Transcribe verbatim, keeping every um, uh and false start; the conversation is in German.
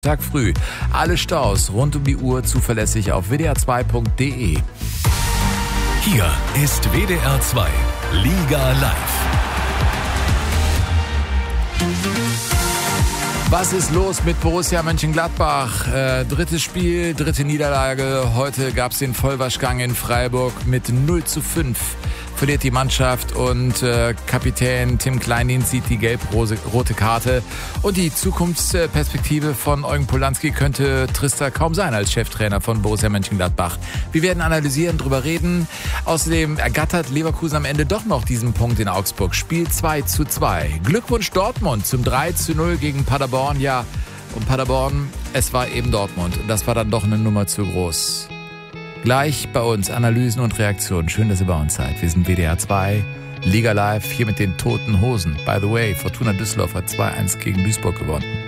Tag früh. Alle Staus rund um die Uhr zuverlässig auf w d r zwei punkt d e. Hier ist W D R zwei Liga Live. Was ist los mit Borussia Mönchengladbach? Äh, drittes Spiel, dritte Niederlage. Heute gab es den Vollwaschgang in Freiburg mit null zu fünf. Verliert die Mannschaft und äh, Kapitän Tim Kleindienst sieht die gelb-rote Karte. Und die Zukunftsperspektive von Eugen Polanski könnte trister kaum sein als Cheftrainer von Borussia Mönchengladbach. Wir werden analysieren, drüber reden. Außerdem ergattert Leverkusen am Ende doch noch diesen Punkt in Augsburg. Spiel zwei zu zwei. Glückwunsch Dortmund zum drei zu null gegen Paderborn. Ja, und Paderborn, es war eben Dortmund. Und das war dann doch eine Nummer zu groß. Gleich bei uns Analysen und Reaktionen. Schön, dass ihr bei uns seid. Wir sind W D R zwei, Liga Live, hier mit den Toten Hosen. By the way, Fortuna Düsseldorf hat zwei eins gegen Duisburg gewonnen.